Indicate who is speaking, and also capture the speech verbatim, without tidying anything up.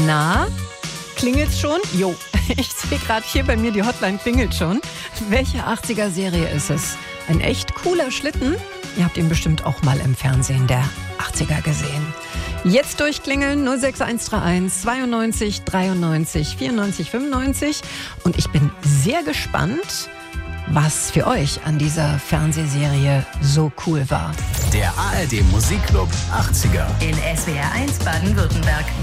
Speaker 1: Na, klingelt's schon? Jo, ich sehe gerade hier bei mir, die Hotline klingelt schon. Welche achtziger-Serie ist es? Ein echt cooler Schlitten? Ihr habt ihn bestimmt auch mal im Fernsehen der achtziger gesehen. Jetzt durchklingeln null sechs eins drei eins zweiundneunzig dreiundneunzig vierundneunzig fünfundneunzig. Und ich bin sehr gespannt, was für euch an dieser Fernsehserie so cool war.
Speaker 2: Der A R D Musikclub achtziger.
Speaker 3: In S W R eins Baden-Württemberg.